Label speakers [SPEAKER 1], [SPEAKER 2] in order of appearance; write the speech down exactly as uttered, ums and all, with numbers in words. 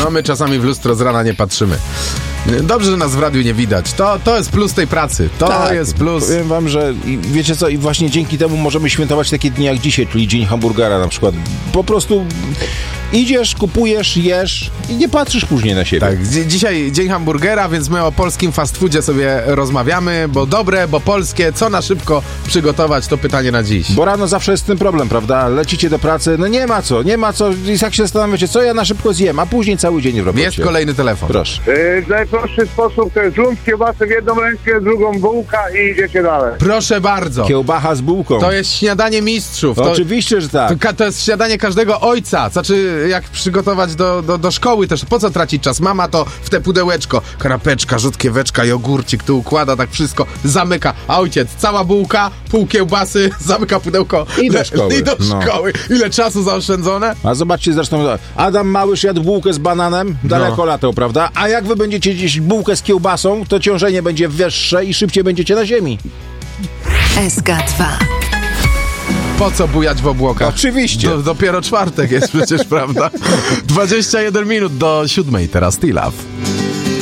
[SPEAKER 1] No my czasami w lustro z rana nie patrzymy. Dobrze, że nas w radiu nie widać. To, to jest plus tej pracy. To
[SPEAKER 2] tak,
[SPEAKER 1] jest plus.
[SPEAKER 2] Powiem wam, że i wiecie co, i właśnie dzięki temu możemy świętować takie dni jak dzisiaj, czyli Dzień Hamburgera na przykład. Po prostu idziesz, kupujesz, jesz i nie patrzysz później na siebie.
[SPEAKER 1] Tak, dzi- dzisiaj Dzień Hamburgera, więc my o polskim fast foodzie sobie rozmawiamy, bo dobre, bo polskie, co na szybko przygotować, to pytanie na dziś.
[SPEAKER 2] Bo rano zawsze jest z tym problem, prawda? Lecicie do pracy, no nie ma co, nie ma co, i tak się zastanawiacie, co ja na szybko zjem, a później cały dzień w robocie.
[SPEAKER 1] Jest kolejny telefon.
[SPEAKER 2] Proszę.
[SPEAKER 3] Yy, w najprostszy sposób to jest lump kiełbasy w jedną rękę, drugą bułka i idziecie dalej.
[SPEAKER 1] Proszę bardzo.
[SPEAKER 2] Kiełbacha z bułką.
[SPEAKER 1] To jest śniadanie mistrzów.
[SPEAKER 2] No
[SPEAKER 1] To,
[SPEAKER 2] oczywiście, że tak.
[SPEAKER 1] to, ka- to jest śniadanie każdego ojca. Znaczy, jak przygotować do, do, do szkoły też. Po co tracić czas? Mama to w te pudełeczko. Kanapeczka, rzutkieweczka, jogurcik, tu układa tak wszystko, zamyka. A ojciec, cała bułka, pół kiełbasy, zamyka pudełko.
[SPEAKER 2] I do szkoły.
[SPEAKER 1] I do
[SPEAKER 2] No.
[SPEAKER 1] szkoły. Ile czasu zaoszczędzone?
[SPEAKER 2] A zobaczcie zresztą, Adam Małysz jadł bułkę z bananem, daleko
[SPEAKER 1] No.
[SPEAKER 2] latał, prawda? A jak wy będziecie gdzieś bułkę z kiełbasą, to ciążenie będzie wyższe i szybciej będziecie na ziemi.
[SPEAKER 4] S K dwa.
[SPEAKER 1] Po co bujać w obłokach?
[SPEAKER 2] Oczywiście.
[SPEAKER 1] Do, dopiero czwartek jest przecież, prawda? dwadzieścia jeden minut do siódmej, teraz T-Love.